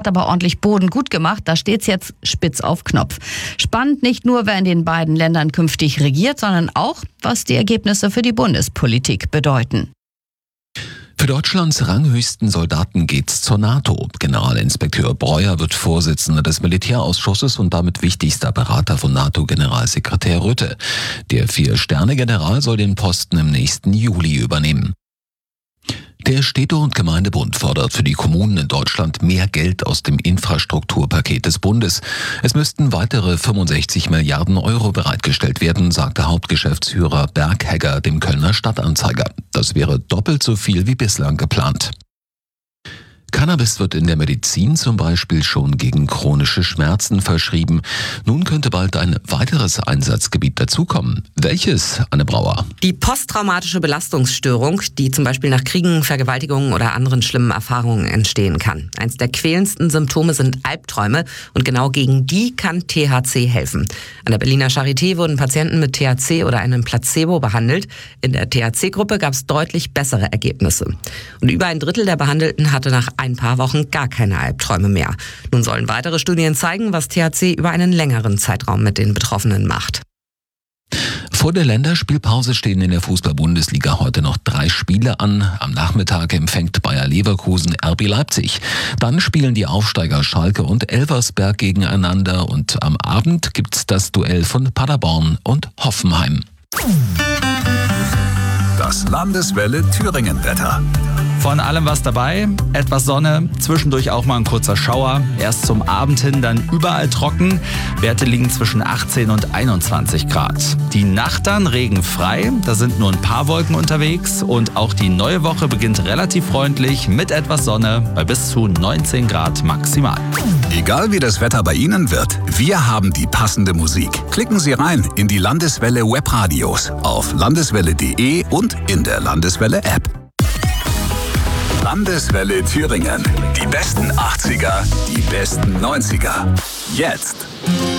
hat aber ordentlich Boden gut gemacht. Da steht's jetzt spitz auf Knopf. Spannend nicht nur, wer in den beiden Ländern künftig regiert, sondern auch, was die Ergebnisse für die Bundespolitik bedeuten. Für Deutschlands ranghöchsten Soldaten geht's zur NATO. Generalinspekteur Breuer wird Vorsitzender des Militärausschusses und damit wichtigster Berater von NATO-Generalsekretär Rutte. Der 4-Sterne-General soll den Posten im nächsten Juli übernehmen. Der Städte- und Gemeindebund fordert für die Kommunen in Deutschland mehr Geld aus dem Infrastrukturpaket des Bundes. Es müssten weitere 65 Milliarden Euro bereitgestellt werden, sagte Hauptgeschäftsführer Berghegger dem Kölner Stadtanzeiger. Das wäre doppelt so viel wie bislang geplant. Cannabis wird in der Medizin zum Beispiel schon gegen chronische Schmerzen verschrieben. Nun könnte bald ein weiteres Einsatzgebiet dazukommen. Welches, Anne Brauer? Die posttraumatische Belastungsstörung, die zum Beispiel nach Kriegen, Vergewaltigungen oder anderen schlimmen Erfahrungen entstehen kann. Eins der quälendsten Symptome sind Albträume und genau gegen die kann THC helfen. An der Berliner Charité wurden Patienten mit THC oder einem Placebo behandelt. In der THC-Gruppe gab es deutlich bessere Ergebnisse. Und über ein Drittel der Behandelten hatte nach ein paar Wochen gar keine Albträume mehr. Nun sollen weitere Studien zeigen, was THC über einen längeren Zeitraum mit den Betroffenen macht. Vor der Länderspielpause stehen in der Fußball-Bundesliga heute noch 3 Spiele an. Am Nachmittag empfängt Bayer Leverkusen RB Leipzig. Dann spielen die Aufsteiger Schalke und Elversberg gegeneinander. Und am Abend gibt's das Duell von Paderborn und Hoffenheim. Das Landeswelle Thüringen-Wetter. Von allem was dabei, etwas Sonne, zwischendurch auch mal ein kurzer Schauer, erst zum Abend hin dann überall trocken, Werte liegen zwischen 18 und 21 Grad. Die Nacht dann regenfrei, da sind nur ein paar Wolken unterwegs und auch die neue Woche beginnt relativ freundlich mit etwas Sonne bei bis zu 19 Grad maximal. Egal wie das Wetter bei Ihnen wird, wir haben die passende Musik. Klicken Sie rein in die Landeswelle Webradios auf landeswelle.de und in der Landeswelle App. Landeswelle Thüringen. Die besten 80er, die besten 90er. Jetzt.